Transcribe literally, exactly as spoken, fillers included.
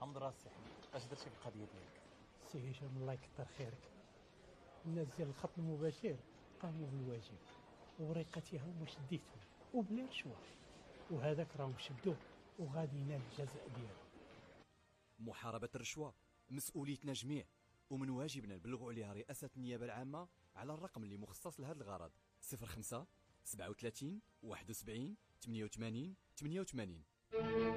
محمد راسي اش درتي في القضيه ديالك؟ سي هشام الله يكثر خيرك، الناس ديال الخط المباشر قاموا بالواجب ووريقتها هما شديتهم وبلا رشوه، وهذاك راهم شدوه وغادي ينال الجزاء ديالو. محاربة الرشوة مسؤوليتنا جميع، ومن واجبنا نبلغوا عليها رئاسة النيابة العامة على الرقم اللي مخصص لهذا الغرض: صفر خمسة سبعة وثلاثين واحد وسبعين ثمانية وثمانين ثمانية وثمانين.